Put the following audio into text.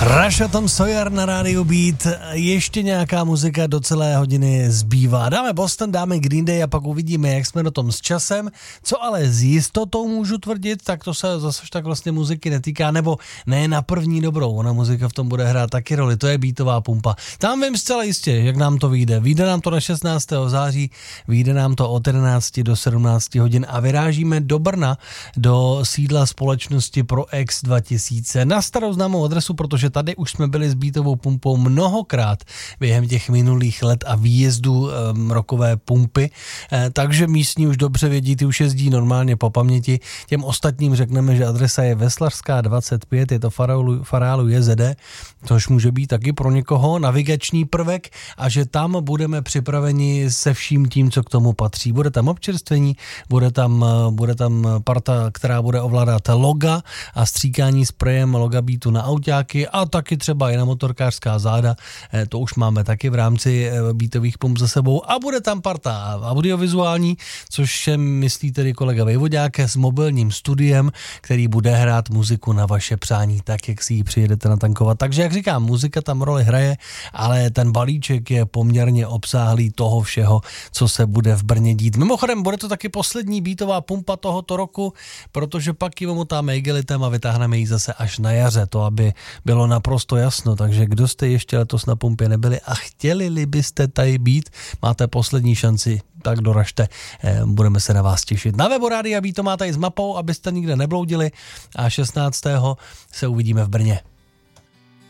Russia Tom Sawyer na rádiu Beat. Ještě nějaká muzika do celé hodiny zbývá. Dáme Boston, dáme Green Day a pak uvidíme, jak jsme na tom s časem. Co ale s jistotou můžu tvrdit, tak to se zase tak vlastně muziky netýká, nebo ne na první dobrou. Ona muzika v tom bude hrát taky roli, to je beatová pumpa. Tam vím zcela jistě, jak nám to vyjde. Vyjde nám to na 16. září, vyjde nám to od 11 do 17 hodin a vyrážíme do Brna, do sídla společnosti Pro X 2000 na starou známou adresu, protože tady už jsme byli s beatovou pumpou mnohokrát během těch minulých let a výjezdů rokové pumpy, takže místní už dobře vědí, ty už jezdí normálně po paměti. Těm ostatním řekneme, že adresa je Veslařská 25, je to Farálu JZD, což může být taky pro někoho navigační prvek a že tam budeme připraveni se vším tím, co k tomu patří. Bude tam občerstvení, bude tam parta, která bude ovládat loga a stříkání sprejem loga beatu na autáky a taky třeba i na motorkářská záda, to už máme taky v rámci beatových pump za sebou a bude tam parta audiovizuální, což myslí tedy kolega Vejvodák s mobilním studiem, který bude hrát muziku na vaše přání, tak jak si ji přijedete natankovat. Takže jak říkám, muzika tam roli hraje, ale ten balíček je poměrně obsáhlý toho všeho, co se bude v Brně dít. Mimochodem, bude to taky poslední beatová pumpa tohoto roku, protože pak ji omotáme igelitem a vytáhneme ji zase až na jaře, to aby bylo naprosto jasno, takže kdo jste ještě letos na pumpě nebyli a chtěli byste tady být, máte poslední šanci, tak doražte, budeme se na vás těšit. Na webu Rádia Beat to máte i s mapou, abyste nikde nebloudili a 16. se uvidíme v Brně.